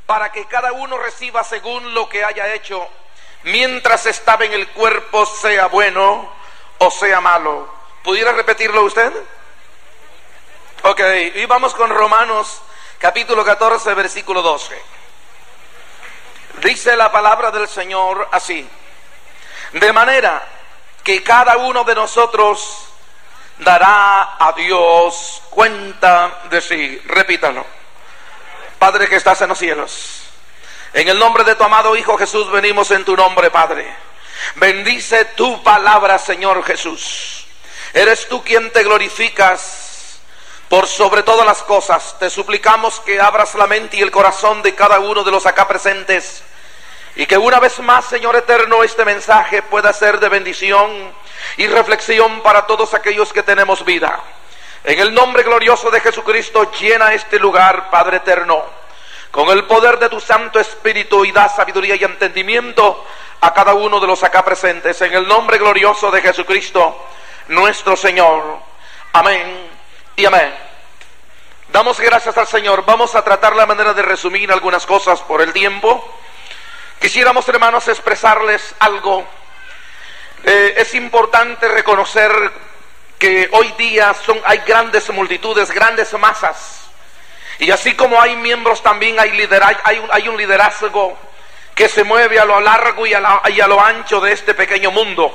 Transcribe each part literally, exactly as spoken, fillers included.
para que cada uno reciba según lo que haya hecho, mientras estaba en el cuerpo, sea bueno o sea malo. ¿Pudiera repetirlo usted? Ok, y vamos con Romanos capítulo catorce, versículo doce. Dice la palabra del Señor así: de manera que cada uno de nosotros dará a Dios cuenta de sí. Repítalo. Padre que estás en los cielos, en el nombre de tu amado Hijo Jesús venimos en tu nombre, Padre. Bendice tu palabra, Señor Jesús. Eres tú quien te glorificas por sobre todas las cosas. Te suplicamos que abras la mente y el corazón de cada uno de los acá presentes, y que una vez más, Señor eterno, este mensaje pueda ser de bendición y reflexión para todos aquellos que tenemos vida. En el nombre glorioso de Jesucristo, llena este lugar, Padre eterno, con el poder de tu Santo Espíritu, y da sabiduría y entendimiento a cada uno de los acá presentes. En el nombre glorioso de Jesucristo, nuestro Señor. Amén y amén. Damos gracias al Señor. Vamos a tratar la manera de resumir algunas cosas por el tiempo. Quisiéramos, hermanos, expresarles algo. Eh, es importante reconocer que hoy día son, hay grandes multitudes, grandes masas, y así como hay miembros, también hay, lidera, hay, un, hay un liderazgo que se mueve a lo largo y a, la, y a lo ancho de este pequeño mundo,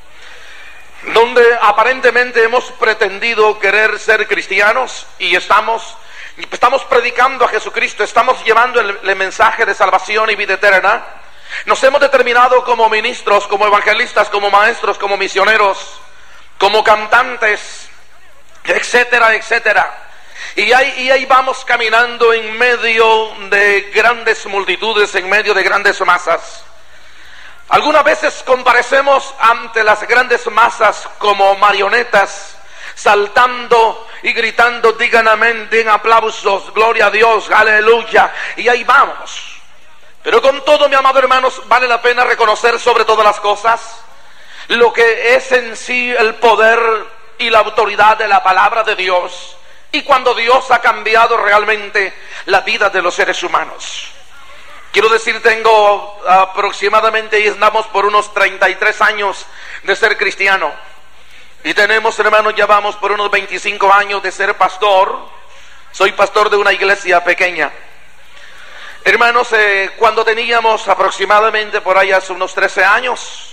donde aparentemente hemos pretendido querer ser cristianos y estamos, estamos predicando a Jesucristo, estamos llevando el, el mensaje de salvación y vida eterna. Nos hemos determinado como ministros, como evangelistas, como maestros, como misioneros, como cantantes, etcétera, etcétera. Y ahí, y ahí vamos caminando en medio de grandes multitudes, en medio de grandes masas. Algunas veces comparecemos ante las grandes masas como marionetas, saltando y gritando: digan amén, den aplausos, gloria a Dios, aleluya. Y ahí vamos. Pero con todo, mi amado hermanos, vale la pena reconocer sobre todas las cosas lo que es en sí el poder y la autoridad de la palabra de Dios, y cuando Dios ha cambiado realmente la vida de los seres humanos. Quiero decir, tengo aproximadamente, y andamos por unos treinta y tres años de ser cristiano, y tenemos, hermanos, ya vamos por unos veinticinco años de ser pastor. Soy pastor de una iglesia pequeña. Hermanos, eh, cuando teníamos aproximadamente por ahí hace unos trece años,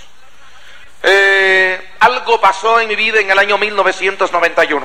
Eh, algo pasó en mi vida en el año mil novecientos noventa y uno.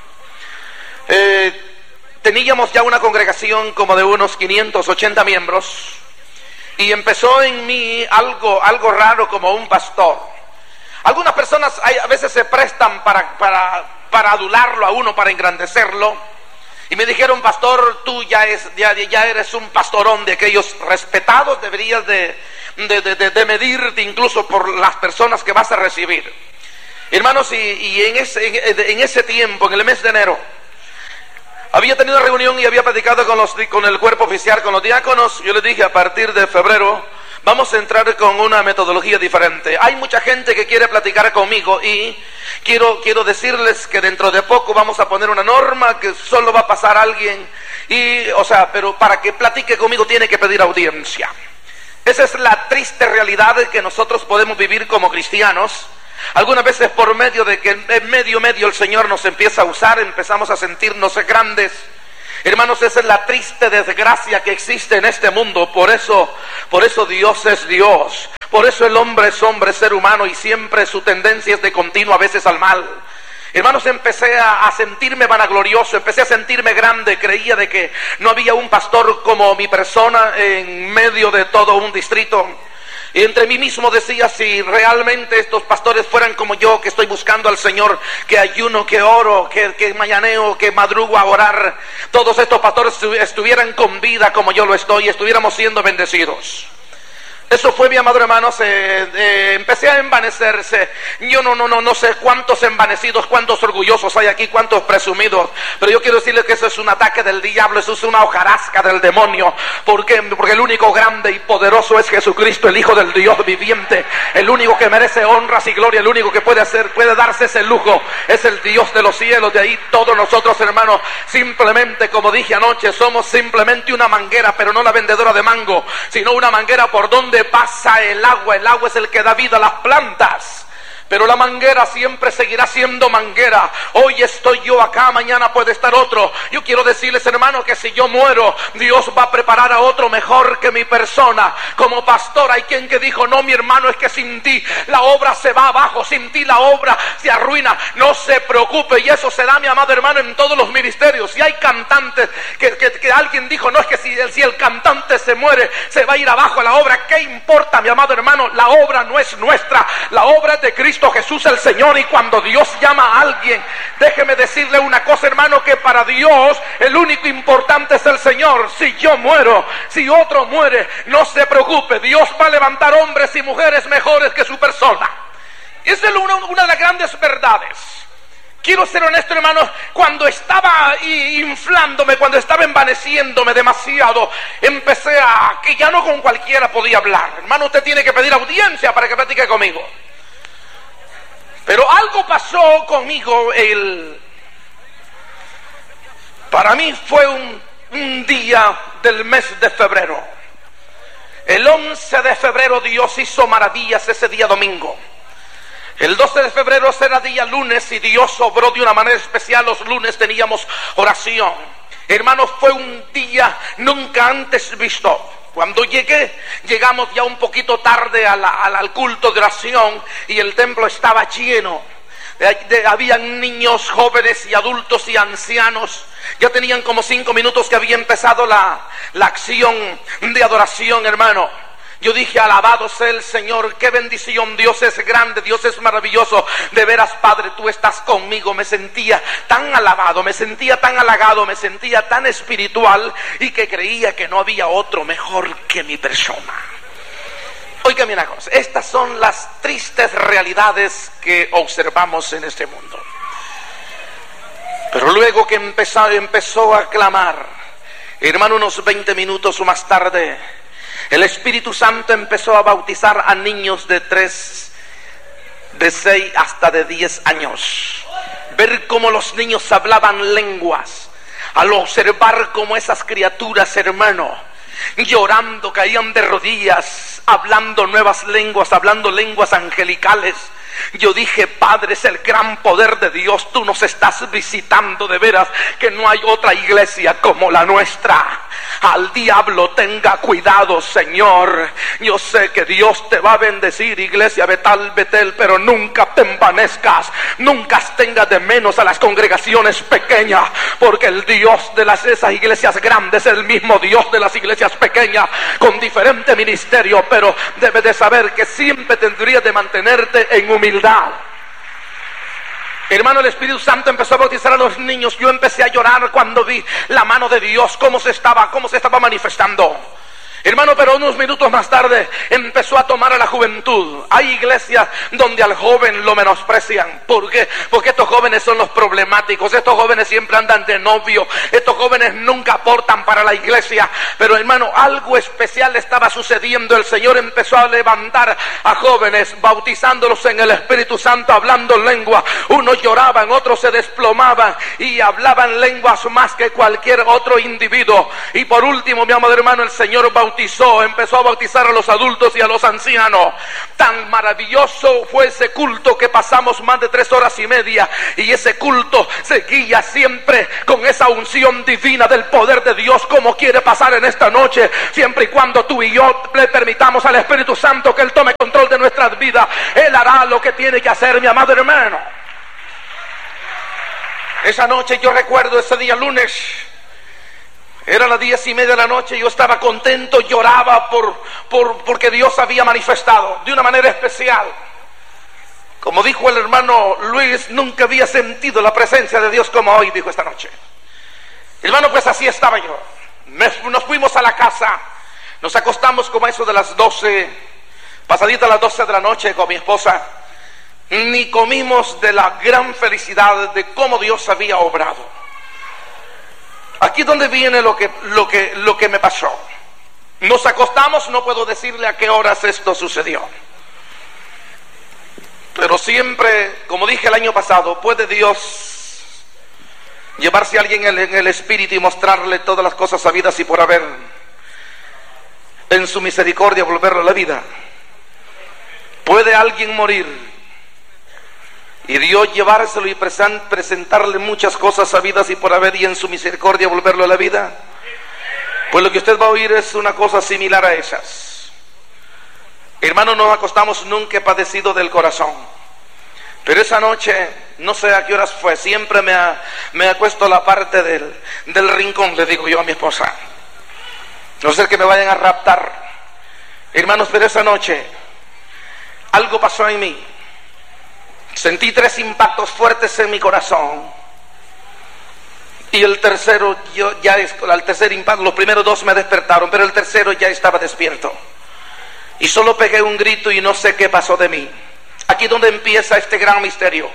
Eh, teníamos ya una congregación como de unos quinientos ochenta miembros, y empezó en mí algo, algo raro como un pastor. Algunas personas hay, a veces se prestan para, para, para adularlo a uno, para engrandecerlo, y me dijeron: pastor, tú ya, es, ya, ya eres un pastorón de aquellos respetados, deberías de De, de, de medirte incluso por las personas que vas a recibir. Hermanos, y, y en, ese, en, en ese tiempo, en el mes de enero, había tenido reunión y había platicado con, los, con el cuerpo oficial, con los diáconos. Yo les dije: a partir de febrero vamos a entrar con una metodología diferente. Hay mucha gente que quiere platicar conmigo, y quiero, quiero decirles que dentro de poco vamos a poner una norma que solo va a pasar alguien, y, o sea, pero para que platique conmigo tiene que pedir audiencia. Esa es la triste realidad que nosotros podemos vivir como cristianos. Algunas veces por medio de que en medio medio el Señor nos empieza a usar, empezamos a sentirnos grandes. Hermanos, esa es la triste desgracia que existe en este mundo. Por eso, por eso Dios es Dios. Por eso el hombre es hombre, ser humano, y siempre su tendencia es de continuo a veces al mal. Hermanos, empecé a, a sentirme vanaglorioso, empecé a sentirme grande. Creía de que no había un pastor como mi persona en medio de todo un distrito. Y entre mí mismo decía: si realmente estos pastores fueran como yo, que estoy buscando al Señor, que ayuno, que oro, que, que mañaneo, que madrugo a orar, todos estos pastores estuvieran con vida como yo lo estoy, estuviéramos siendo bendecidos. Eso fue, mi amado hermano, se, eh, empecé a envanecerse. Yo no, no, no, no sé cuántos envanecidos, cuántos orgullosos hay aquí, cuántos presumidos. Pero yo quiero decirles que eso es un ataque del diablo, eso es una hojarasca del demonio. ¿Por qué? Porque el único grande y poderoso es Jesucristo, el Hijo del Dios viviente. El único que merece honras y gloria, el único que puede hacer, puede darse ese lujo, es el Dios de los cielos. De ahí todos nosotros, hermanos, simplemente, como dije anoche, somos simplemente una manguera, pero no la vendedora de mango, sino una manguera por donde pasa el agua. El agua es el que da vida a las plantas, pero la manguera siempre seguirá siendo manguera. Hoy estoy yo acá, mañana puede estar otro. Yo quiero decirles, hermano, que si yo muero, Dios va a preparar a otro mejor que mi persona. Como pastor hay quien que dijo: no, mi hermano, es que sin ti la obra se va abajo, sin ti la obra se arruina. No se preocupe, y eso se da, mi amado hermano, en todos los ministerios. Si hay cantantes que, que, que alguien dijo: no, es que si, si el cantante se muere, se va a ir abajo la obra. ¿Qué importa, mi amado hermano? La obra no es nuestra, la obra es de Cristo Jesús el Señor. Y cuando Dios llama a alguien, déjeme decirle una cosa, hermano, que para Dios el único importante es el Señor. Si yo muero, si otro muere, no se preocupe, Dios va a levantar hombres y mujeres mejores que su persona. Esa es una, una de las grandes verdades. Quiero ser honesto, hermano, cuando estaba inflándome, cuando estaba envaneciéndome demasiado, empecé a que ya no con cualquiera podía hablar. Hermano, usted tiene que pedir audiencia para que platique conmigo. Pero algo pasó conmigo. El... Para mí fue un, un día del mes de febrero. El once de febrero Dios hizo maravillas ese día domingo. El doce de febrero será día lunes y Dios obró de una manera especial. Los lunes teníamos oración. Hermanos, fue un día nunca antes visto. Cuando llegué, llegamos ya un poquito tarde a la, a la, al culto de oración, y el templo estaba lleno. De, de, habían niños, jóvenes y adultos y ancianos. Ya tenían como cinco minutos que había empezado la, la acción de adoración, hermano. Yo dije: alabado sea el Señor, qué bendición, Dios es grande, Dios es maravilloso. De veras, Padre, tú estás conmigo. Me sentía tan alabado, me sentía tan halagado, me sentía tan espiritual, y que creía que no había otro mejor que mi persona. Óigame una cosa, estas son las tristes realidades que observamos en este mundo. Pero luego que empezó, empezó a clamar, hermano, unos veinte minutos más tarde, el Espíritu Santo empezó a bautizar a niños de tres, de seis hasta de diez años. Ver cómo los niños hablaban lenguas. Al observar cómo esas criaturas, hermano, llorando, caían de rodillas, hablando nuevas lenguas, hablando lenguas angelicales. Yo dije: Padre, es el gran poder de Dios, tú nos estás visitando. De veras que no hay otra iglesia como la nuestra. Al diablo tenga cuidado, Señor. Yo sé que Dios te va a bendecir, iglesia Betal, Betel, pero nunca te envanezcas, nunca tengas de menos a las congregaciones pequeñas, porque el Dios de las, esas iglesias grandes es el mismo Dios de las iglesias pequeñas, con diferente ministerio, pero debes de saber que siempre tendrías de mantenerte en humildad. Hermano, el Espíritu Santo empezó a bautizar a los niños. Yo empecé a llorar cuando vi la mano de Dios, cómo se estaba, cómo se estaba manifestando. Hermano, pero unos minutos más tarde empezó a tomar a la juventud. Hay iglesias donde al joven lo menosprecian. ¿Por qué? Porque estos jóvenes son los problemáticos. Estos jóvenes siempre andan de novio. Estos jóvenes nunca aportan para la iglesia. Pero, hermano, algo especial estaba sucediendo. El Señor empezó a levantar a jóvenes, bautizándolos en el Espíritu Santo, hablando lengua. Unos lloraban, otros se desplomaban y hablaban lenguas más que cualquier otro individuo. Y por último, mi amado hermano, el Señor bautizó Bautizó, empezó a bautizar a los adultos y a los ancianos. Tan maravilloso fue ese culto que pasamos más de tres horas y media, y ese culto seguía siempre con esa unción divina del poder de Dios, como quiere pasar en esta noche, siempre y cuando tú y yo le permitamos al Espíritu Santo que Él tome control de nuestras vidas. Él hará lo que tiene que hacer, mi amado hermano. Esa noche, yo recuerdo ese día lunes, era las diez y media de la noche. Yo estaba contento, lloraba por, por, porque Dios había manifestado de una manera especial. Como dijo el hermano Luis, nunca había sentido la presencia de Dios como hoy, dijo esta noche. Hermano, pues así estaba yo. Me, nos fuimos a la casa. Nos acostamos como a eso de las doce, pasadita las doce de la noche con mi esposa. Ni comimos de la gran felicidad de cómo Dios había obrado. Aquí es donde viene lo que, lo que, lo que me pasó. Nos acostamos, no puedo decirle a qué horas esto sucedió. Pero siempre, como dije el año pasado, puede Dios llevarse a alguien en el espíritu y mostrarle todas las cosas habidas y por haber. En su misericordia volverlo a la vida. Puede alguien morir y Dios llevárselo y presentarle muchas cosas habidas y por haber, y en su misericordia volverlo a la vida. Pues lo que usted va a oír es una cosa similar a esas. Hermano, nos acostamos, nunca he padecido del corazón, pero esa noche, no sé a qué horas fue, siempre me, a, me acuesto a la parte del, del rincón, le digo yo a mi esposa, no sé que me vayan a raptar. Hermanos, pero esa noche algo pasó en mí. Sentí tres impactos fuertes en mi corazón. Y el tercero, yo ya al tercer impacto, los primeros dos me despertaron, pero el tercero ya estaba despierto. Y solo pegué un grito y no sé qué pasó de mí. Aquí es donde empieza este gran misterio.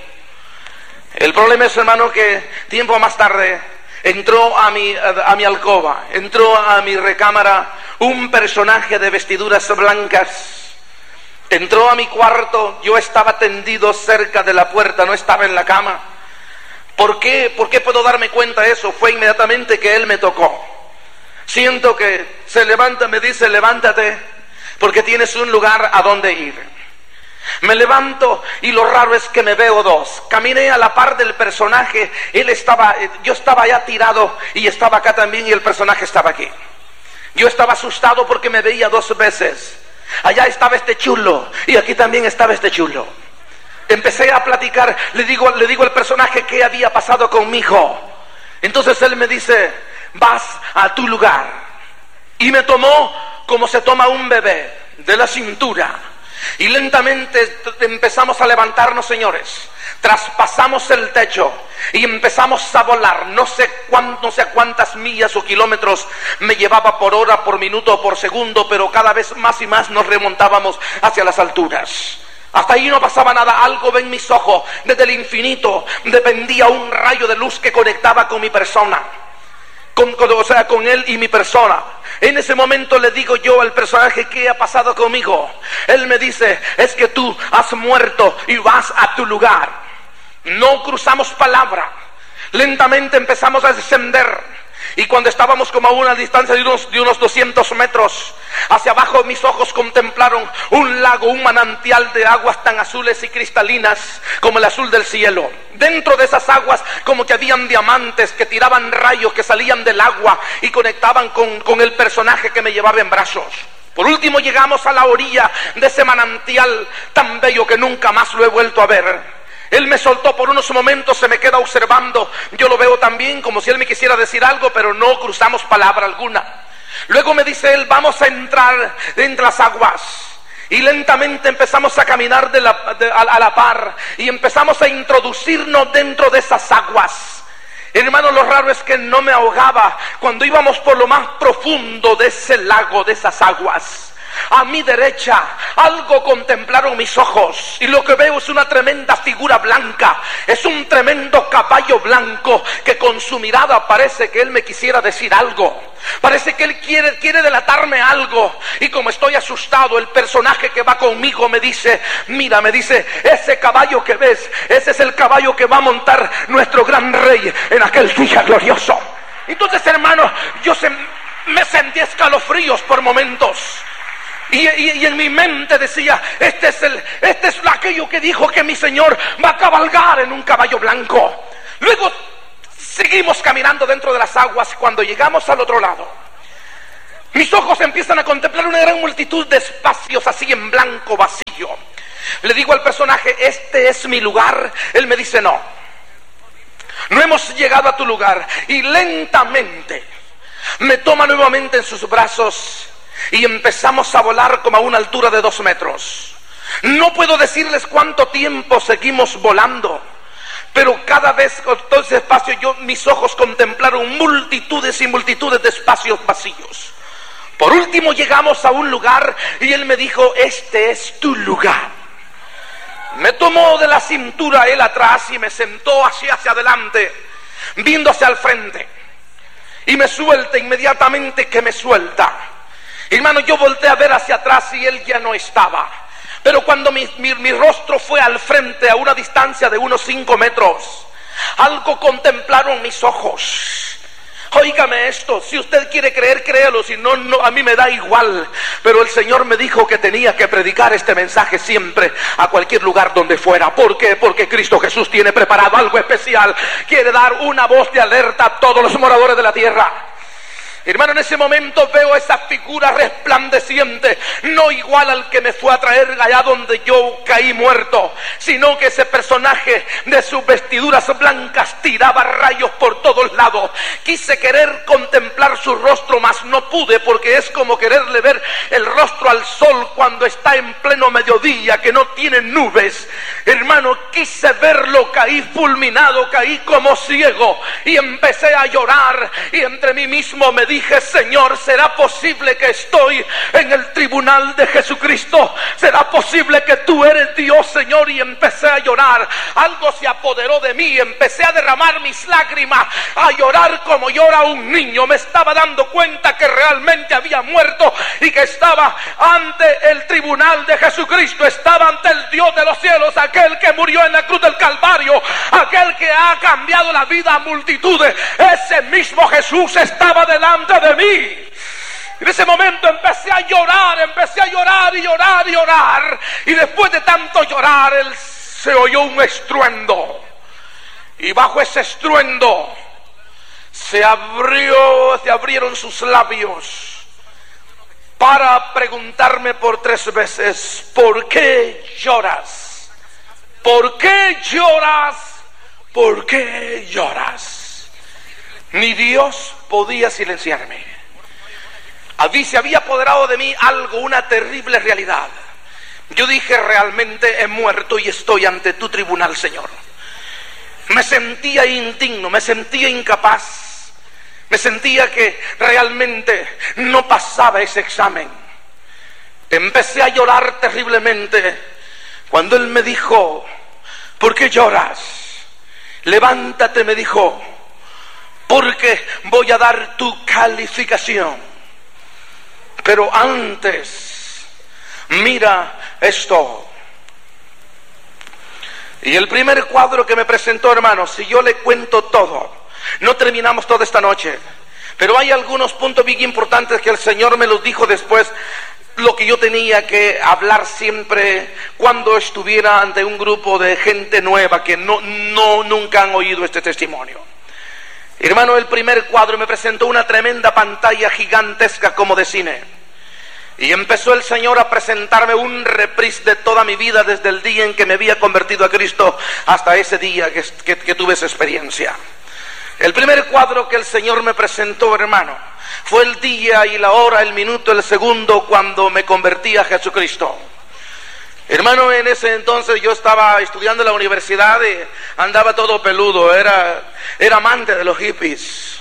El problema es, hermano, que tiempo más tarde entró a mi, a, a mi alcoba, entró a mi recámara un personaje de vestiduras blancas. Entró a mi cuarto, yo estaba tendido cerca de la puerta, no estaba en la cama. ¿Por qué? ¿Por qué puedo darme cuenta de eso? Fue inmediatamente que él me tocó. Siento que se levanta, me dice, levántate, porque tienes un lugar a donde ir. Me levanto y lo raro es que me veo dos. Caminé a la par del personaje, él estaba, yo estaba allá tirado y estaba acá también y el personaje estaba aquí. Yo estaba asustado porque me veía dos veces. Allá estaba este chulo y aquí también estaba este chulo. Empecé a platicar, le digo, le digo al personaje qué había pasado conmigo. Entonces él me dice, vas a tu lugar. Y me tomó como se toma un bebé, de la cintura. Y lentamente empezamos a levantarnos, señores. Traspasamos el techo y empezamos a volar. No sé cuánto, no sé cuántas millas o kilómetros me llevaba por hora, por minuto o por segundo, pero cada vez más y más nos remontábamos hacia las alturas. Hasta ahí no pasaba nada, algo en mis ojos. Desde el infinito dependía un rayo de luz que conectaba con mi persona. Con, con, o sea, con él y mi persona. En ese momento le digo yo al personaje, ¿qué ha pasado conmigo? Él me dice, es que tú has muerto y vas a tu lugar. No cruzamos palabra. Lentamente empezamos a descender. Y cuando estábamos como a una distancia de unos, de unos doscientos metros, hacia abajo mis ojos contemplaron un lago, un manantial de aguas tan azules y cristalinas como el azul del cielo. Dentro de esas aguas como que habían diamantes que tiraban rayos que salían del agua y conectaban con, con el personaje que me llevaba en brazos. Por último llegamos a la orilla de ese manantial tan bello que nunca más lo he vuelto a ver. Él me soltó por unos momentos, se me queda observando. Yo lo veo también como si él me quisiera decir algo, pero no cruzamos palabra alguna. Luego me dice él, vamos a entrar entre las aguas. Y lentamente empezamos a caminar de la, de, a, a la par y empezamos a introducirnos dentro de esas aguas. Hermano, lo raro es que no me ahogaba cuando íbamos por lo más profundo de ese lago, de esas aguas. A mi derecha algo contemplaron mis ojos y lo que veo es una tremenda figura blanca. Es un tremendo caballo blanco que con su mirada parece que él me quisiera decir algo. Parece que él quiere, quiere delatarme algo. Y como estoy asustado, el personaje que va conmigo me dice, mira, me dice, ese caballo que ves, ese es el caballo que va a montar nuestro gran rey en aquel día glorioso. Entonces, hermano, yo se, me sentí escalofríos por momentos. Y, y, y en mi mente decía, este es, el, este es aquello que dijo que mi Señor va a cabalgar en un caballo blanco. Luego seguimos caminando dentro de las aguas. Cuando llegamos al otro lado, mis ojos empiezan a contemplar una gran multitud de espacios así en blanco, vacío. Le digo al personaje, este es mi lugar. Él me dice, no, no hemos llegado a tu lugar. Y lentamente me toma nuevamente en sus brazos y empezamos a volar como a una altura de dos metros. No puedo decirles cuánto tiempo seguimos volando, pero cada vez con todo ese espacio yo, mis ojos contemplaron multitudes y multitudes de espacios vacíos. Por último llegamos a un lugar y él me dijo: este es tu lugar. Me tomó de la cintura él atrás y me sentó hacia, hacia adelante, viendo hacia el frente, y me suelta inmediatamente que me suelta. Hermano, yo volteé a ver hacia atrás y él ya no estaba. Pero cuando mi, mi, mi rostro fue al frente a una distancia de unos cinco metros, algo contemplaron mis ojos. Óigame esto, si usted quiere creer, créalo, si no, no, a mí me da igual. Pero el Señor me dijo que tenía que predicar este mensaje siempre, a cualquier lugar donde fuera. ¿Por qué? Porque Cristo Jesús tiene preparado algo especial. Quiere dar una voz de alerta a todos los moradores de la tierra. Hermano, en ese momento veo esa figura resplandeciente, no igual al que me fue a traer allá donde yo caí muerto, sino que ese personaje de sus vestiduras blancas tiraba rayos por todos lados. Quise querer contemplar su rostro, mas no pude, porque es como quererle ver el rostro al sol cuando está en pleno mediodía, que no tiene nubes. Hermano, quise verlo, caí fulminado, caí como ciego, y empecé a llorar, y entre mí mismo me dije: Señor, ¿será posible que estoy en el tribunal de Jesucristo? ¿Será posible que tú eres Dios, Señor? Y empecé a llorar. Algo se apoderó de mí, empecé a derramar mis lágrimas, a llorar como llora un niño. Me estaba dando cuenta que realmente había muerto y que estaba ante el tribunal de Jesucristo, estaba ante el Dios de los cielos, aquel que murió en la cruz del Calvario, aquel que ha cambiado la vida a multitudes. Ese mismo Jesús estaba delante de mí. En ese momento empecé a llorar, empecé a llorar y llorar y llorar. Y después de tanto llorar, él se oyó un estruendo. Y bajo ese estruendo se abrió, se abrieron sus labios para preguntarme por tres veces: ¿por qué lloras? ¿Por qué lloras? ¿Por qué lloras? Ni Dios podía silenciarme. Habí, se había apoderado de mí algo, una terrible realidad. Yo dije: realmente he muerto y estoy ante tu tribunal, Señor. Me sentía indigno, me sentía incapaz, me sentía que realmente no pasaba ese examen. Empecé a llorar terriblemente cuando él me dijo: ¿por qué lloras? Levántate, me dijo, porque voy a dar tu calificación. Pero antes, mira esto. Y el primer cuadro que me presentó, hermanos, si yo le cuento todo, no terminamos toda esta noche, pero hay algunos puntos bien importantes que el Señor me los dijo después, lo que yo tenía que hablar siempre cuando estuviera ante un grupo de gente nueva que no, no, nunca han oído este testimonio. Hermano, el primer cuadro me presentó una tremenda pantalla gigantesca como de cine. Y empezó el Señor a presentarme un reprise de toda mi vida, desde el día en que me había convertido a Cristo hasta ese día que, que, que tuve esa experiencia. El primer cuadro que el Señor me presentó, hermano, fue el día y la hora, el minuto, el segundo cuando me convertí a Jesucristo. Hermano, en ese entonces yo estaba estudiando en la universidad y andaba todo peludo, era, era amante de los hippies.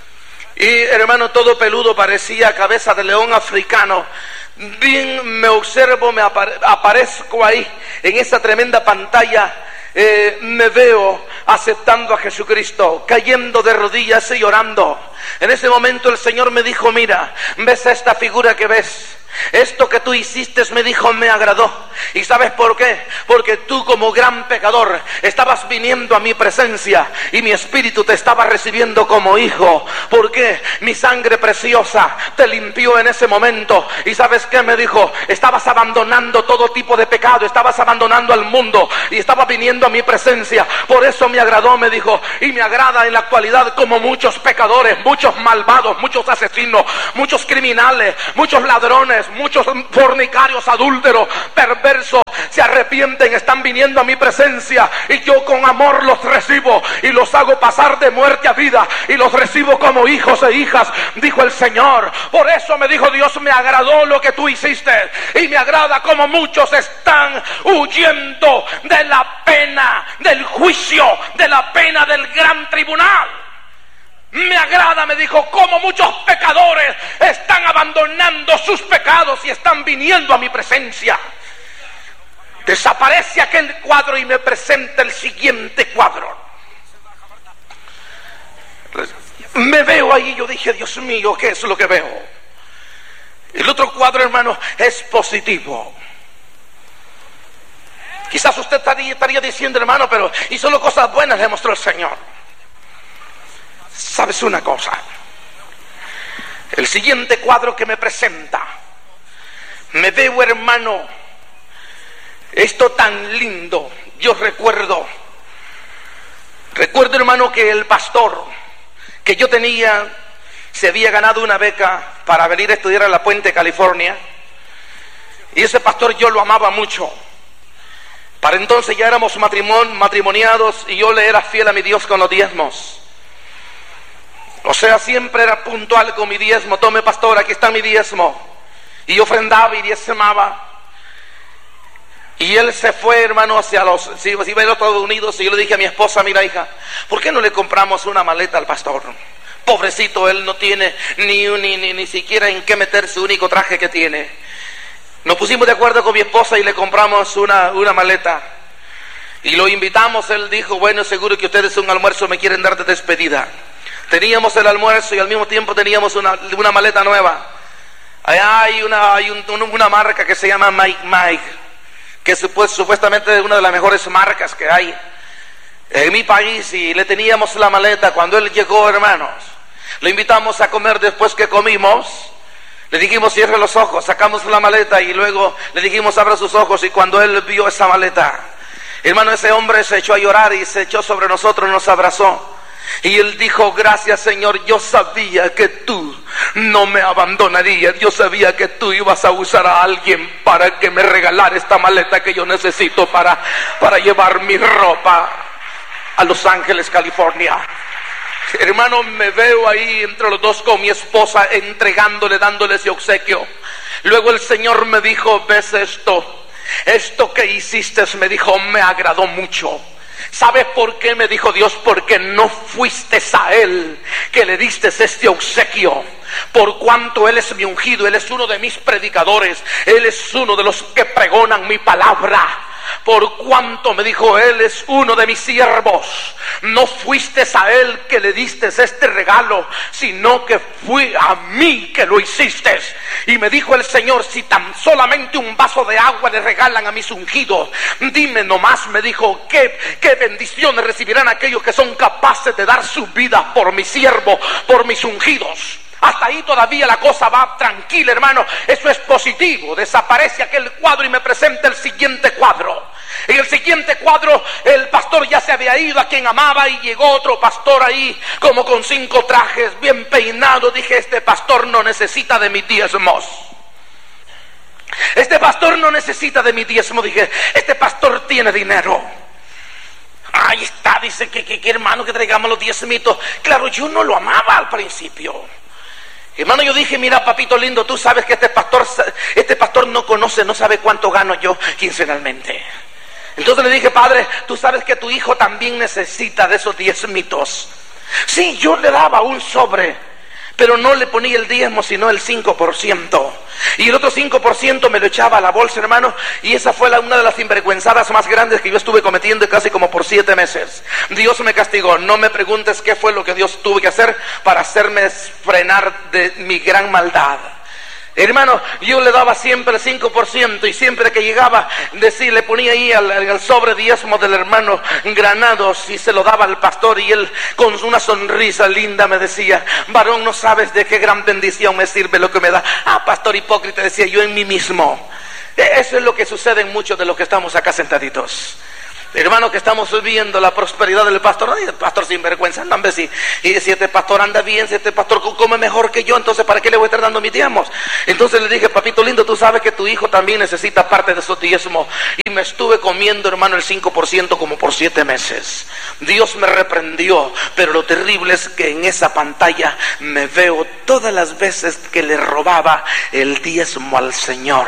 Y hermano, todo peludo, parecía cabeza de león africano. Bien me observo, me apare- aparezco ahí en esa tremenda pantalla. Eh, me veo aceptando a Jesucristo, cayendo de rodillas y llorando. En ese momento el Señor me dijo: mira, ¿ves esta figura que ves? Esto que tú hiciste, me dijo, me agradó. ¿Y sabes por qué? Porque tú, como gran pecador, estabas viniendo a mi presencia y mi espíritu te estaba recibiendo como hijo. ¿Por qué? Mi sangre preciosa te limpió en ese momento. ¿Y sabes qué me dijo? Estabas abandonando todo tipo de pecado, estabas abandonando al mundo y estabas viniendo a mi presencia. Por eso me agradó, me dijo. Y me agrada en la actualidad como muchos pecadores, muchos malvados, muchos asesinos, muchos criminales, muchos ladrones, muchos fornicarios, adúlteros, perversos, se arrepienten, están viniendo a mi presencia y yo con amor los recibo y los hago pasar de muerte a vida y los recibo como hijos e hijas, dijo el Señor. Por eso me dijo Dios: me agradó lo que tú hiciste y me agrada como muchos están huyendo de la pena del juicio, de la pena del gran tribunal. Me agrada, me dijo, cómo muchos pecadores están abandonando sus pecados y están viniendo a mi presencia. Desaparece aquel cuadro y me presenta el siguiente cuadro. Me veo ahí, yo dije, Dios mío, ¿qué es lo que veo? El otro cuadro, hermano, es positivo. Quizás usted estaría, estaría diciendo, hermano, pero y solo cosas buenas le mostró el Señor. ¿Sabes una cosa? El siguiente cuadro que me presenta, me veo, hermano, esto tan lindo. Yo recuerdo, recuerdo, hermano, que el pastor que yo tenía se había ganado una beca para venir a estudiar a La Puente, California. Y ese pastor yo lo amaba mucho. Para entonces ya éramos matrimon, matrimoniados y yo le era fiel a mi Dios con los diezmos. O sea, siempre era puntual con mi diezmo. Tome, pastor, aquí está mi diezmo. Y yo ofrendaba y diezmaba. Y él se fue, hermano, hacia los, si iba a los Estados Unidos, y yo le dije a mi esposa, mira, hija, ¿por qué no le compramos una maleta al pastor? Pobrecito, él no tiene ni, ni, ni, ni siquiera en qué meter su único traje que tiene. Nos pusimos de acuerdo con mi esposa y le compramos una, una maleta. Y lo invitamos, él dijo, bueno, seguro que ustedes un almuerzo me quieren dar de despedida. Teníamos el almuerzo y al mismo tiempo teníamos una, una maleta nueva. Allá hay una, hay un, una marca que se llama Mike Mike, que es pues, supuestamente una de las mejores marcas que hay en mi país, y le teníamos la maleta. Cuando él llegó, hermanos, lo invitamos a comer. Después que comimos, le dijimos, cierre los ojos, sacamos la maleta y luego le dijimos, abra sus ojos. Y cuando él vio esa maleta, hermano, ese hombre se echó a llorar y se echó sobre nosotros, nos abrazó. Y él dijo, gracias, Señor, yo sabía que tú no me abandonarías. Yo sabía que tú ibas a usar a alguien para que me regalara esta maleta que yo necesito para, para llevar mi ropa a Los Ángeles, California. Hermano, me veo ahí entre los dos con mi esposa, entregándole, dándole ese obsequio. Luego el Señor me dijo, ¿ves esto? Esto que hiciste, me dijo, me agradó mucho. ¿Sabes por qué? Me dijo Dios, porque no fuiste a Él que le diste este obsequio. Por cuanto Él es mi ungido, Él es uno de mis predicadores, Él es uno de los que pregonan mi palabra. Por cuanto, me dijo, Él es uno de mis siervos. No fuiste a Él que le diste este regalo, sino que fui a mí que lo hiciste. Y me dijo el Señor, si tan solamente un vaso de agua le regalan a mis ungidos, dime nomás, me dijo, qué, qué bendiciones recibirán aquellos que son capaces de dar su vida por mi siervo, por mis ungidos. Hasta ahí todavía la cosa va tranquila, hermano. Eso es positivo. Desaparece aquel cuadro y me presenta el siguiente cuadro. En el siguiente cuadro el pastor ya se había ido, a quien amaba, y llegó otro pastor ahí como con cinco trajes, bien peinado. Dije, este pastor no necesita de mis diezmos. Este pastor no necesita de mi diezmo. Dije, este pastor tiene dinero. Ahí está, dice que, que, que hermano, que traigamos los diezmitos. Claro, yo no lo amaba al principio. Hermano, yo dije, mira, papito lindo, tú sabes que este pastor, este pastor no conoce, no sabe cuánto gano yo quincenalmente. Entonces le dije, padre, tú sabes que tu hijo también necesita de esos diezmitos. Sí, yo le daba un sobre, pero no le ponía el diezmo, sino el cinco por ciento. Y el otro cinco por ciento me lo echaba a la bolsa, hermano. Y esa fue la, una de las sinvergüenzadas más grandes que yo estuve cometiendo casi como por siete meses. Dios me castigó. No me preguntes qué fue lo que Dios tuvo que hacer para hacerme frenar de mi gran maldad. Hermano, yo le daba siempre el cinco por ciento, y siempre que llegaba, decir, le ponía ahí al, al sobre diezmo del hermano Granados, y se lo daba al pastor, y él con una sonrisa linda me decía, varón, no sabes de qué gran bendición me sirve lo que me da. Ah, pastor hipócrita, decía yo en mí mismo. Eso es lo que sucede en muchos de los que estamos acá sentaditos. Hermano, que estamos viendo la prosperidad del pastor. Ay, el pastor sinvergüenza, no, hombre, si, y si este pastor anda bien, si este pastor come mejor que yo, entonces ¿para qué le voy a estar dando mis diezmos? Entonces le dije, papito lindo, tú sabes que tu hijo también necesita parte de esos diezmos. Y me estuve comiendo, hermano, el cinco por ciento como por siete meses. Dios me reprendió, pero lo terrible es que en esa pantalla me veo todas las veces que le robaba el diezmo al Señor.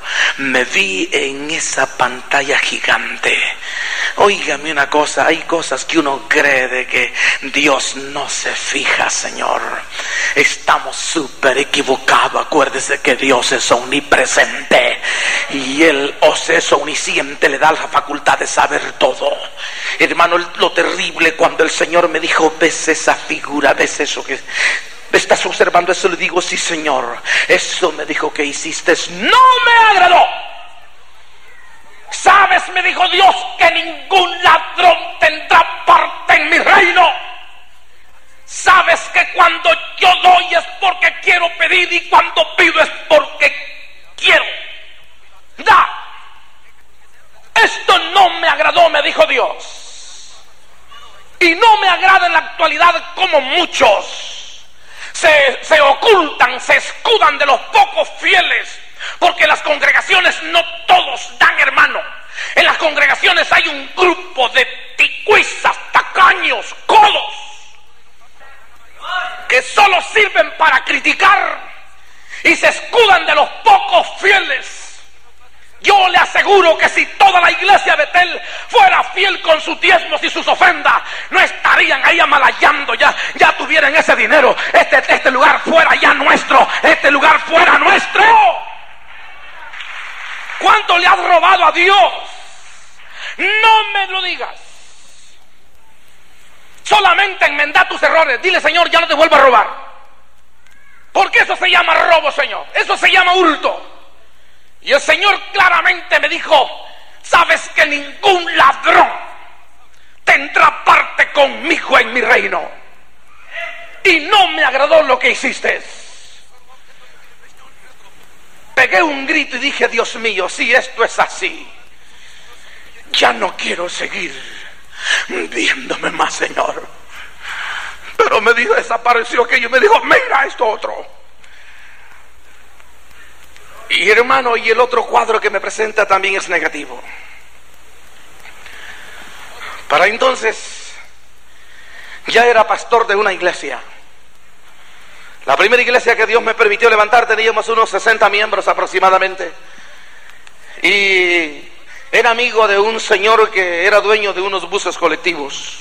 me vi en esa pantalla gigante. Óigame una cosa, hay cosas que uno cree de que Dios no se fija, Señor. Estamos súper equivocados. Acuérdese que Dios es omnipresente y Él, o sea, es omnisciente, le da la facultad de saber todo. Hermano, lo terrible cuando el Señor me dijo, ¿ves esa figura? ¿Ves eso que estás observando? Eso le digo, sí, Señor. Eso me dijo que hiciste, no me agradó. ¿Sabes? Me dijo Dios que ningún ladrón tendrá parte en mi reino. ¿Sabes que cuando yo doy es porque quiero pedir y cuando pido es porque quiero? Da. Esto no me agradó, me dijo Dios. Y no me agrada en la actualidad como muchos se, se ocultan, se escudan de los pocos fieles. Porque en las congregaciones no todos dan, hermano. En las congregaciones hay un grupo de ticuizas, tacaños, codos, que solo sirven para criticar y se escudan de los pocos fieles. Yo le aseguro que si toda la iglesia de Betel fuera fiel con sus diezmos y sus ofrendas, no estarían ahí amalayando, ya, ya tuvieran ese dinero. Este, este lugar fuera ya nuestro, este lugar fuera nuestro. ¿Cuánto le has robado a Dios? No me lo digas. Solamente enmendá tus errores. Dile, Señor, ya no te vuelvo a robar. Porque eso se llama robo, Señor. Eso se llama hurto. Y el Señor claramente me dijo, sabes que ningún ladrón tendrá parte conmigo en mi reino. Y no me agradó lo que hiciste. Pegué un grito y dije, Dios mío, si esto es así, ya no quiero seguir viéndome más, Señor. Pero me dijo, desapareció aquello, me dijo, mira esto otro. Y hermano, y el otro cuadro que me presenta también es negativo. Para entonces, ya era pastor de una iglesia. La primera iglesia que Dios me permitió levantar teníamos unos sesenta miembros aproximadamente. Y era amigo de un señor que era dueño de unos buses colectivos.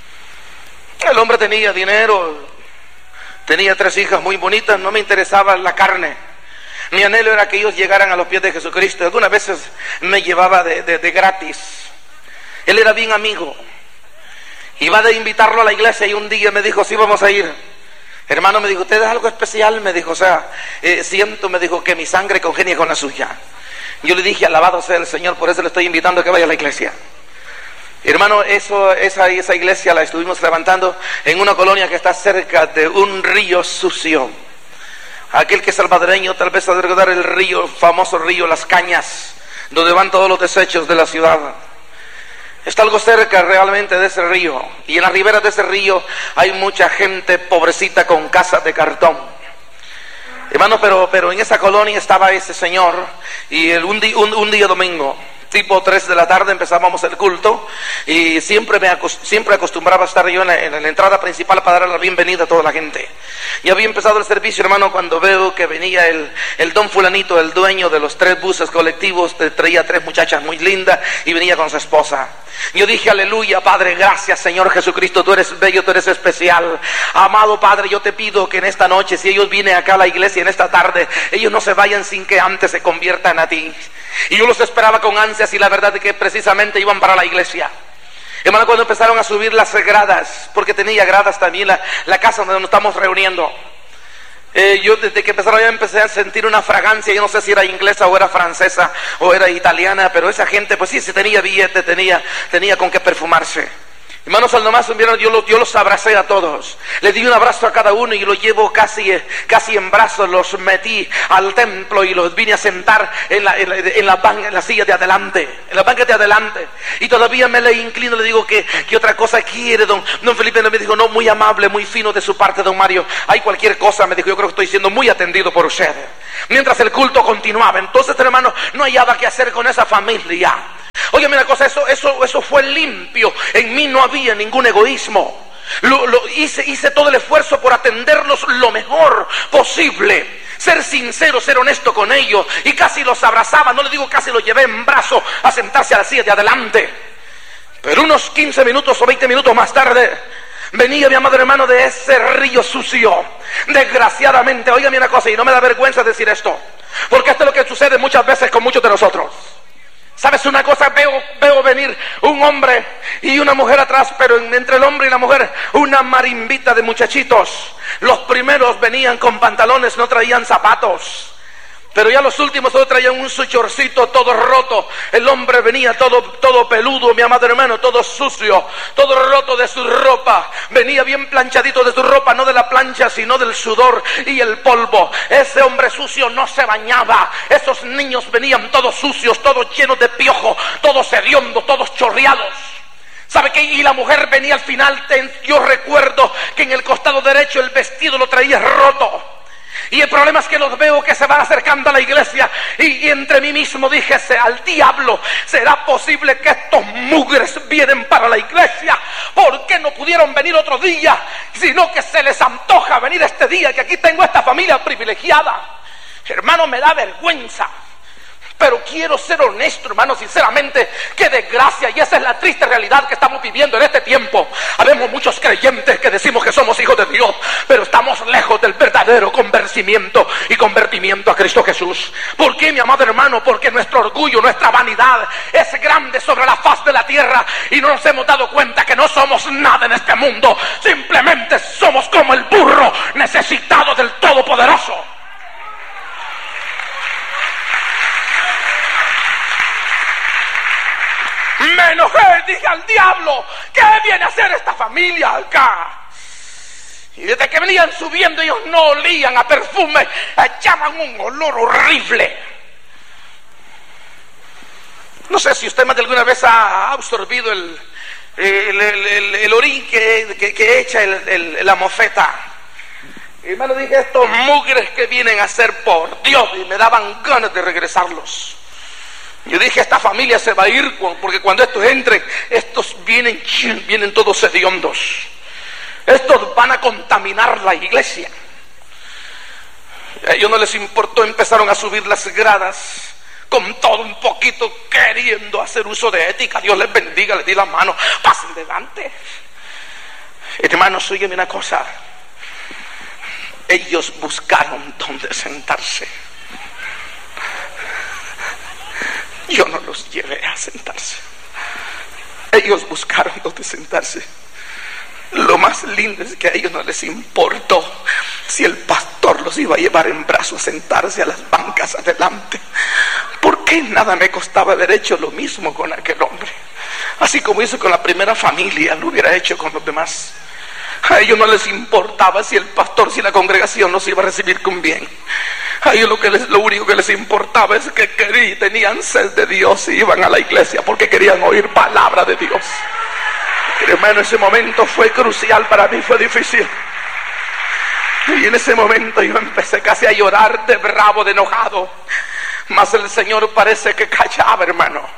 El hombre tenía dinero, tenía tres hijas muy bonitas, no me interesaba la carne. Mi anhelo era que ellos llegaran a los pies de Jesucristo. Algunas veces me llevaba de, de, de gratis. Él era bien amigo. Iba de invitarlo a la iglesia y un día me dijo, sí, vamos a ir. Hermano, me dijo, ¿usted es algo especial? Me dijo, o sea, eh, siento, me dijo, que mi sangre congenia con la suya. Yo le dije, alabado sea el Señor, por eso le estoy invitando a que vaya a la iglesia. Hermano, eso, esa, esa iglesia la estuvimos levantando en una colonia que está cerca de un río sucio. Aquel que es salvadoreño tal vez ha de recordar el río, famoso río Las Cañas, donde van todos los desechos de la ciudad. Está algo cerca realmente de ese río, y en las riberas de ese río hay mucha gente pobrecita con casas de cartón. Hermano, pero, pero en esa colonia estaba ese señor, y el, un, di, un, un día domingo, tipo tres de la tarde empezábamos el culto, y siempre me acost siempre acostumbraba a estar yo en la, en la entrada principal para dar la bienvenida a toda la gente. Y había empezado el servicio, hermano, cuando veo que venía el, el don fulanito, el dueño de los tres buses colectivos, traía tres muchachas muy lindas y venía con su esposa. Yo dije, aleluya, Padre, gracias, Señor Jesucristo, tú eres bello, tú eres especial. Amado Padre, yo te pido que en esta noche, si ellos vienen acá a la iglesia en esta tarde, ellos no se vayan sin que antes se conviertan a ti. Y yo los esperaba con ansias, y la verdad es que precisamente iban para la iglesia. Hermano, cuando empezaron a subir las gradas, porque tenía gradas también la, la casa donde nos estamos reuniendo, eh, yo desde que empezaron ya empecé a sentir una fragancia. Yo no sé si era inglesa o era francesa o era italiana, pero esa gente pues sí, sí tenía billete, tenía, tenía con qué perfumarse. Hermanos, al nomás vieron, yo los, yo los abracé a todos, les di un abrazo a cada uno y los llevo casi, casi en brazos, los metí al templo y los vine a sentar en la, en la, en la, ban, en la silla de adelante, en la banca de adelante. Y todavía me le inclino, le digo, que, que otra cosa quiere don, don Felipe. Me dijo, no, muy amable, muy fino de su parte, don Mario. Hay cualquier cosa, me dijo, yo creo que estoy siendo muy atendido por usted. Mientras el culto continuaba, entonces, hermano, no hallaba qué hacer con esa familia. Oye, mira cosa, eso, eso, eso fue limpio. En mí no había ningún egoísmo. Lo, lo, hice, hice todo el esfuerzo por atenderlos lo mejor posible. Ser sincero, ser honesto con ellos. Y casi los abrazaba, no le digo casi los llevé en brazos a sentarse a la silla de adelante. Pero unos quince minutos o veinte minutos más tarde, venía mi amado hermano de ese río sucio. Desgraciadamente, óigame una cosa, y no me da vergüenza decir esto, porque esto es lo que sucede muchas veces con muchos de nosotros. ¿Sabes una cosa? Veo, veo venir un hombre y una mujer atrás, pero entre el hombre y la mujer una marimbita de muchachitos. Los primeros venían con pantalones, no traían zapatos. Pero ya los últimos solo traían un suchorcito todo roto. El hombre venía todo, todo peludo, mi amado hermano, todo sucio, todo roto de su ropa. Venía bien planchadito de su ropa, no de la plancha, sino del sudor y el polvo. Ese hombre sucio no se bañaba. Esos niños venían todos sucios, todos llenos de piojo, todos hediondos, todos chorreados. ¿Sabe qué? Y la mujer venía al final. Yo recuerdo que en el costado derecho el vestido lo traía roto. Y el problema es que los veo que se van acercando a la iglesia. Y, y entre mí mismo dije, al diablo, ¿será posible que estos mugres vienen para la iglesia? ¿Por qué no pudieron venir otro día? Sino que se les antoja venir este día, que aquí tengo esta familia privilegiada. Hermano, me da vergüenza. Pero quiero ser honesto, hermano, sinceramente, qué desgracia, y esa es la triste realidad que estamos viviendo en este tiempo. Habemos muchos creyentes que decimos que somos hijos de Dios, pero estamos lejos del verdadero convencimiento y convertimiento a Cristo Jesús. ¿Por qué, mi amado hermano? Porque nuestro orgullo, nuestra vanidad es grande sobre la faz de la tierra y no nos hemos dado cuenta que no somos nada en este mundo. Simplemente somos como el burro necesitado del Todopoderoso. Me enojé, dije al diablo, ¿qué viene a hacer esta familia acá? Y desde que venían subiendo ellos no olían a perfume, echaban un olor horrible. No sé si usted más de alguna vez ha absorbido el, el, el, el, el orín que, que, que echa el, el, la mofeta. Y me lo dije, estos mugres que vienen a hacer por Dios, y me daban ganas de regresarlos. Yo dije, esta familia se va a ir, porque cuando estos entren, estos vienen, vienen todos hediondos. Estos van a contaminar la iglesia. A ellos no les importó, empezaron a subir las gradas, con todo un poquito queriendo hacer uso de ética. Dios les bendiga, les di la mano, pasen delante. Hermanos, óyeme una cosa. Ellos buscaron dónde sentarse. Yo no los llevé a sentarse. Ellos buscaron dónde sentarse. Lo más lindo es que a ellos no les importó si el pastor los iba a llevar en brazos a sentarse a las bancas adelante. ¿Por qué nada me costaba haber hecho lo mismo con aquel hombre? Así como hizo con la primera familia, lo hubiera hecho con los demás. A ellos no les importaba si el pastor, si la congregación los iba a recibir con bien. A ellos lo, que les, lo único que les importaba es que querían, tenían sed de Dios y iban a la iglesia porque querían oír palabra de Dios. Pero, hermano, ese momento fue crucial para mí, fue difícil. Y en ese momento yo empecé casi a llorar de bravo, de enojado. Mas el Señor parece que callaba, hermano.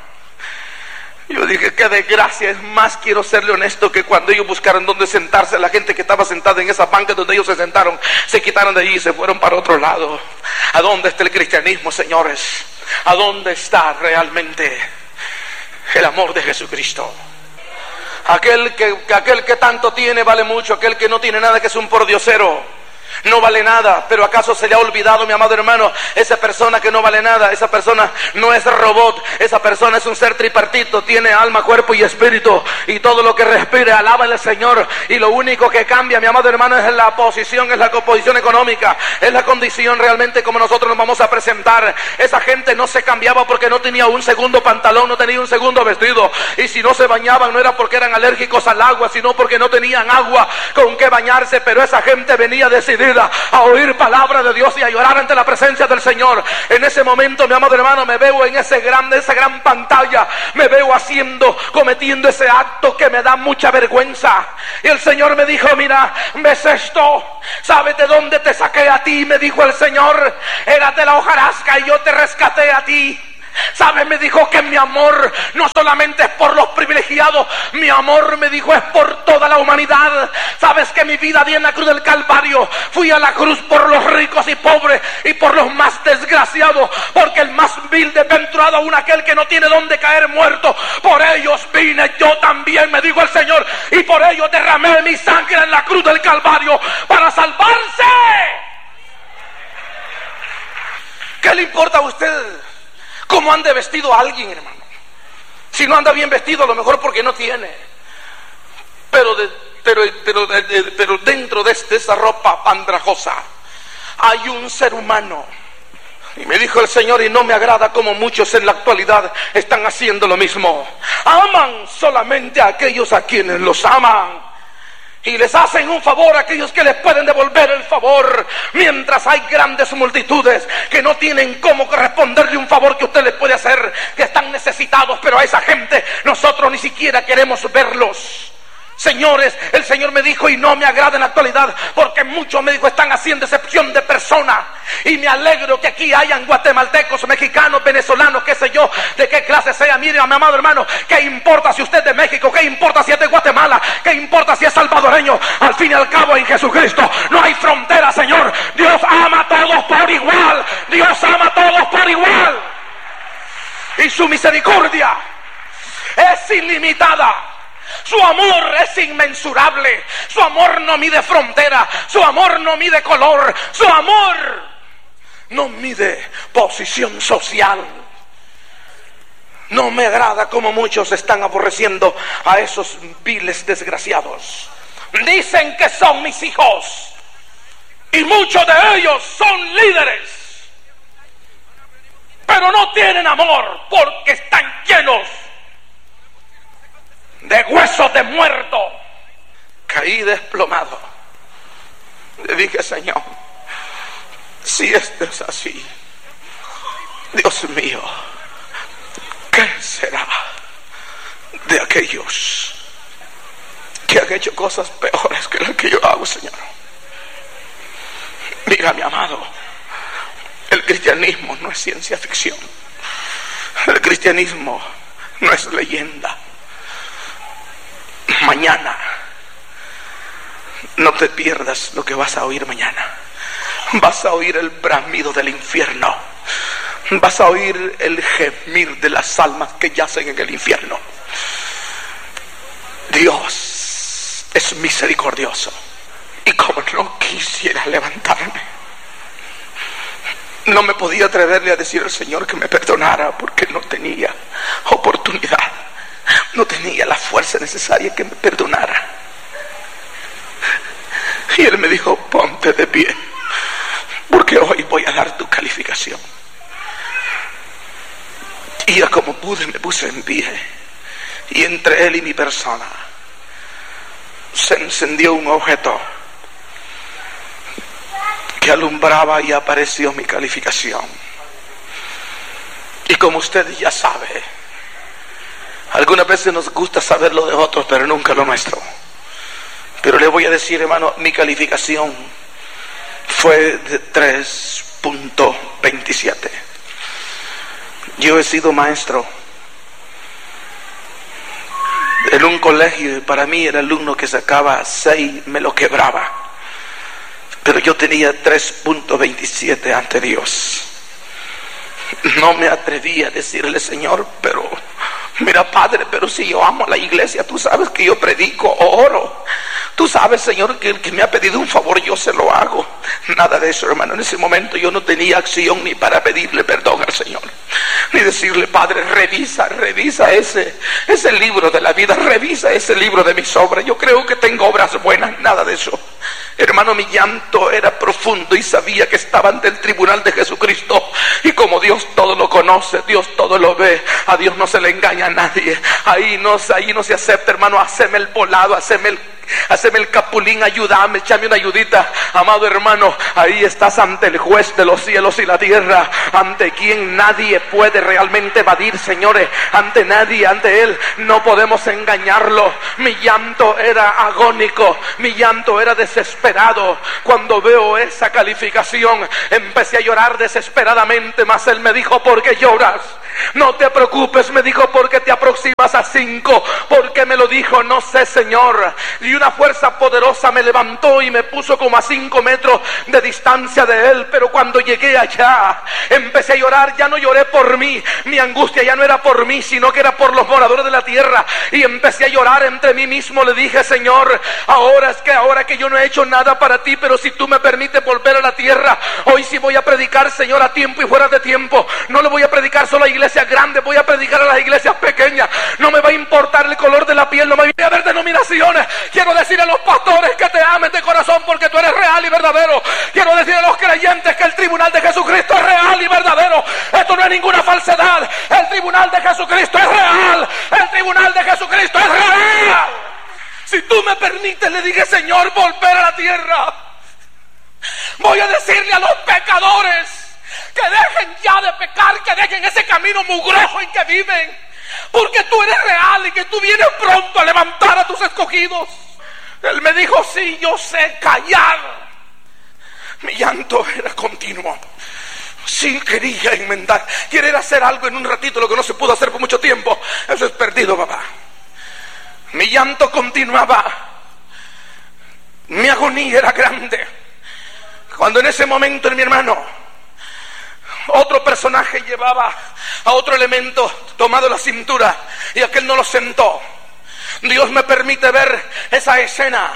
Yo dije, qué desgracia, es más, quiero serle honesto, que cuando ellos buscaron dónde sentarse, la gente que estaba sentada en esa banca donde ellos se sentaron, se quitaron de allí y se fueron para otro lado. ¿A dónde está el cristianismo, señores? ¿A dónde está realmente el amor de Jesucristo? Aquel que, aquel que tanto tiene vale mucho, aquel que no tiene nada, que es un pordiosero, no vale nada. Pero ¿acaso se le ha olvidado, mi amado hermano, esa persona que no vale nada? Esa persona no es robot, esa persona es un ser tripartito, tiene alma, cuerpo y espíritu, y todo lo que respire alaba al Señor. Y lo único que cambia, mi amado hermano, es la posición, es la composición económica, es la condición realmente como nosotros nos vamos a presentar. Esa gente no se cambiaba porque no tenía un segundo pantalón, no tenía un segundo vestido, y si no se bañaban no era porque eran alérgicos al agua, sino porque no tenían agua con que bañarse. Pero esa gente venía decidida a oír palabra de Dios y a llorar ante la presencia del Señor. En ese momento, mi amado hermano, me veo en ese gran, esa gran pantalla, me veo haciendo, cometiendo ese acto que me da mucha vergüenza. Y el Señor me dijo, mira, ¿ves esto? ¿Sabes de dónde te saqué a ti? Me dijo el Señor, eras de la hojarasca y yo te rescaté a ti. ¿Sabe? Me dijo que mi amor no solamente es por los privilegiados, mi amor, me dijo, es por toda la humanidad. ¿Sabes que mi vida di en la cruz del Calvario? Fui a la cruz por los ricos y pobres y por los más desgraciados, porque el más vil desventurado aún aquel que no tiene dónde caer muerto, por ellos vine yo también, me dijo el Señor, y por ellos derramé mi sangre en la cruz del Calvario para salvarse. ¿Qué le importa a usted cómo ande vestido alguien, hermano? Si no anda bien vestido, a lo mejor porque no tiene. Pero, de, pero, pero, de, de, pero dentro de, este, de esa ropa andrajosa hay un ser humano. Y me dijo el Señor, y no me agrada como muchos en la actualidad están haciendo lo mismo. Aman solamente a aquellos a quienes los aman, y les hacen un favor a aquellos que les pueden devolver el favor, mientras hay grandes multitudes que no tienen cómo corresponderle un favor que usted les puede hacer, que están necesitados, pero a esa gente nosotros ni siquiera queremos verlos. Señores, el Señor me dijo, y no me agrada en la actualidad, porque muchos, me dijo, están haciendo excepción de persona. Y me alegro que aquí hayan guatemaltecos, mexicanos, venezolanos, qué sé yo, de qué clase sea. Mire, mi amado hermano, ¿qué importa si usted es de México? ¿Qué importa si es de Guatemala? ¿Qué importa si es salvadoreño? Al fin y al cabo, en Jesucristo no hay frontera, Señor. Dios ama a todos por igual. Dios ama a todos por igual. Y su misericordia es ilimitada. Su amor es inmensurable. Su amor no mide frontera. Su amor no mide color. Su amor no mide posición social. No me agrada como muchos están aborreciendo a esos viles desgraciados. Dicen que son mis hijos, y muchos de ellos son líderes, pero no tienen amor porque están llenos de huesos de muerto. Caí desplomado. Le dije, Señor, si esto es así, Dios mío, ¿qué será de aquellos que han hecho cosas peores que las que yo hago, Señor? Mira, mi amado, el cristianismo no es ciencia ficción. El cristianismo no es leyenda. Mañana, no te pierdas lo que vas a oír mañana. Vas a oír el bramido del infierno. Vas a oír el gemir de las almas que yacen en el infierno. Dios es misericordioso, y como no quisiera levantarme, no me podía atreverle a decir al Señor que me perdonara, porque no tenía oportunidad. No tenía la fuerza necesaria que me perdonara. Y Él me dijo, ponte de pie, porque hoy voy a dar tu calificación. Y ya como pude me puse en pie, y entre Él y mi persona se encendió un objeto que alumbraba, y apareció mi calificación. Y como usted ya sabe, algunas veces nos gusta saber lo de otros, pero nunca lo nuestro. Pero le voy a decir, hermano, mi calificación fue de tres punto veintisiete. Yo he sido maestro en un colegio, y para mí el alumno que sacaba seis me lo quebraba. Pero yo tenía tres punto veintisiete ante Dios. No me atreví a decirle, Señor, pero mira, Padre, pero si yo amo a la iglesia, tú sabes que yo predico, oro. Tú sabes, Señor, que el que me ha pedido un favor yo se lo hago. Nada de eso, hermano. En ese momento yo no tenía acción ni para pedirle perdón al Señor, ni decirle, Padre, revisa, revisa ese, ese libro de la vida, revisa ese libro de mis obras. Yo creo que tengo obras buenas, nada de eso. Hermano, mi llanto era profundo, y sabía que estaba ante el tribunal de Jesucristo. Y como Dios todo lo conoce, Dios todo lo ve, a Dios no se le engaña a nadie. Ahí no, ahí no se acepta, hermano, haceme el volado, haceme el Haceme el capulín, ayúdame, échame una ayudita. Amado hermano, ahí estás ante el juez de los cielos y la tierra, ante quien nadie puede realmente evadir, señores. Ante nadie, ante Él no podemos engañarlo. Mi llanto era agónico, mi llanto era desesperado. Cuando veo esa calificación, empecé a llorar desesperadamente, mas Él me dijo, ¿por qué lloras? No te preocupes, me dijo, porque te aproximas a cinco. ¿Por qué me lo dijo? No sé, Señor. Y una fuerza poderosa me levantó y me puso como a cinco metros de distancia de Él. Pero cuando llegué allá, empecé a llorar. Ya no lloré por mí. Mi angustia ya no era por mí, sino que era por los moradores de la tierra. Y empecé a llorar entre mí mismo. Le dije, Señor, ahora es que ahora que yo no he hecho nada para ti, pero si tú me permites volver a la tierra, hoy sí voy a predicar, Señor, a tiempo y fuera de tiempo. No le voy a predicar solo a iglesias grandes, voy a predicar a las iglesias pequeñas. No me va a importar el color de la piel, no me voy a ver denominaciones. Quiero decir a los pastores que te amen de corazón porque tú eres real y verdadero. Quiero decir a los creyentes que el tribunal de Jesucristo es real y verdadero. Esto no es ninguna falsedad. El tribunal de Jesucristo es real. El tribunal de Jesucristo es real. Si tú me permites, le dije, Señor, volver a la tierra. Voy a decirle a los pecadores que dejen ya de pecar, que dejen ese camino mugroso en que viven, porque tú eres real y que tú vienes pronto a levantar a tus escogidos. Él me dijo, sí, yo sé callar. Mi llanto era continuo. Sí, quería enmendar, querer hacer algo en un ratito, lo que no se pudo hacer por mucho tiempo. Eso es perdido, papá. Mi llanto continuaba. Mi agonía era grande. Cuando en ese momento, mi hermano, otro personaje llevaba a otro elemento tomado la cintura y aquel no lo sentó. Dios me permite ver esa escena.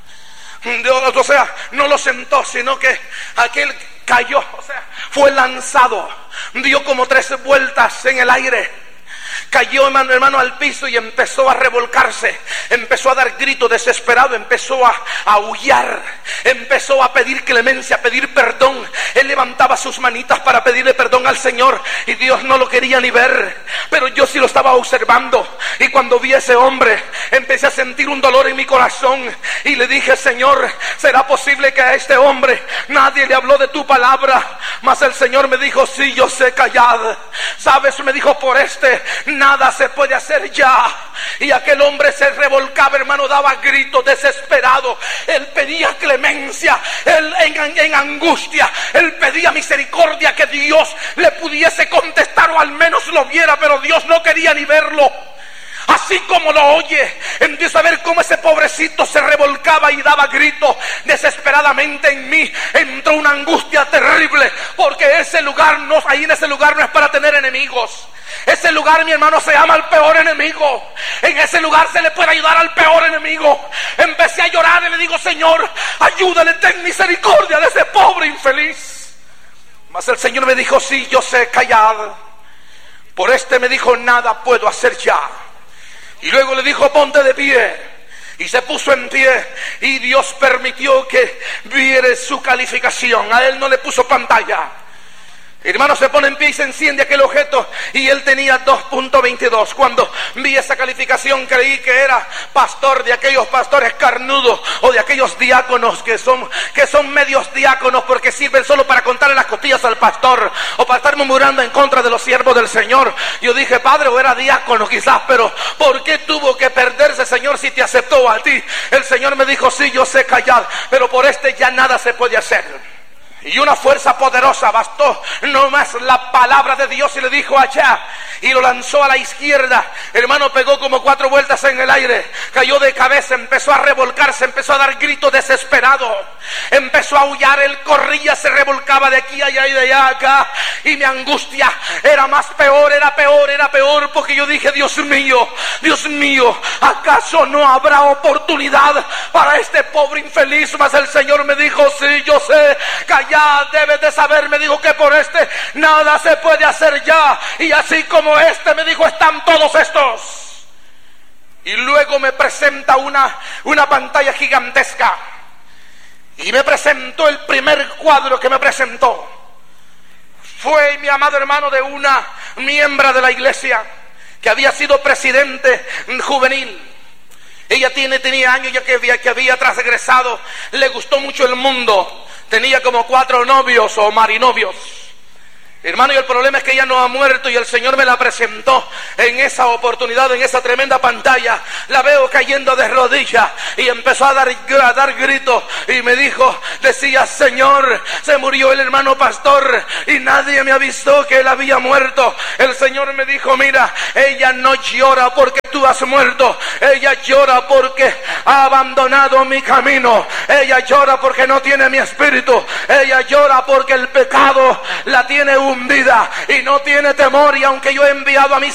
Dios, o sea, no lo sentó, sino que aquel cayó, o sea, fue lanzado, dio como tres vueltas en el aire. Cayó, hermano, hermano, al piso y empezó a revolcarse. Empezó a dar gritos desesperado. Empezó a, a aullar. Empezó a pedir clemencia, a pedir perdón. Él levantaba sus manitas para pedirle perdón al Señor. Y Dios no lo quería ni ver. Pero yo sí lo estaba observando. Y cuando vi a ese hombre, empecé a sentir un dolor en mi corazón. Y le dije, Señor, ¿será posible que a este hombre nadie le habló de tu palabra? Mas el Señor me dijo, sí, yo sé, callad. ¿Sabes? Me dijo, por este nada se puede hacer ya. Y aquel hombre se revolcaba, hermano, daba gritos desesperados. Él pedía clemencia, él en, en angustia, él pedía misericordia, que Dios le pudiese contestar o al menos lo viera, pero Dios no quería ni verlo. Así como lo oye, empiezo a ver cómo ese pobrecito se revolcaba y daba gritos desesperadamente. En mí entró una angustia terrible, porque ese lugar no, ahí en ese lugar no es para tener enemigos. Ese lugar, mi hermano, se llama el peor enemigo. En ese lugar se le puede ayudar al peor enemigo. Empecé a llorar y le digo, Señor, ayúdale, ten misericordia de ese pobre infeliz. Mas el Señor me dijo, sí, yo sé, callad. Por este me dijo, nada puedo hacer ya. Y luego le dijo, ponte de pie. Y se puso en pie. Y Dios permitió que viera su calificación. A él no le puso pantalla. Hermano, se pone en pie y se enciende aquel objeto. Y él tenía dos punto veintidós. Cuando vi esa calificación, creí que era pastor de aquellos pastores carnudos, o de aquellos diáconos que son, que son medios diáconos, porque sirven solo para contarle las costillas al pastor, o para estar murmurando en contra de los siervos del Señor. Yo dije, padre, o era diácono quizás, pero ¿por qué tuvo que perderse, Señor, si te aceptó a ti? El Señor me dijo, sí, yo sé, callar, pero por este ya nada se puede hacer. Y una fuerza poderosa bastó no más la palabra de Dios, y le dijo allá, y lo lanzó a la izquierda. Hermano, pegó como cuatro vueltas en el aire, cayó de cabeza, empezó a revolcarse, empezó a dar gritos desesperados, empezó a aullar. Él corría, se revolcaba de aquí allá y de allá acá, y mi angustia era más peor, era peor, era peor, porque yo dije, Dios mío, Dios mío, ¿acaso no habrá oportunidad para este pobre infeliz? Mas el Señor me dijo, sí, yo sé, calla. Ya debes de saber, me dijo, que por este nada se puede hacer ya. Y así como este, me dijo, están todos estos. Y luego me presenta una, una pantalla gigantesca. Y me presentó el primer cuadro que me presentó. Fue, mi amado hermano, de una miembro de la iglesia que había sido presidente juvenil. Ella tiene, tenía años ya que había, que había transgresado. Le gustó mucho el mundo. Tenía como cuatro novios o marinovios. Hermano, y el problema es que ella no ha muerto, y el Señor me la presentó en esa oportunidad, en esa tremenda pantalla. La veo cayendo de rodillas y empezó a dar, a dar gritos y me dijo, decía: Señor, se murió el hermano pastor y nadie me avisó que él había muerto. El Señor me dijo: mira, ella no llora porque tú has muerto, ella llora porque ha abandonado mi camino, ella llora porque no tiene mi espíritu, ella llora porque el pecado la tiene hundida y no tiene temor. Y aunque yo he enviado a mis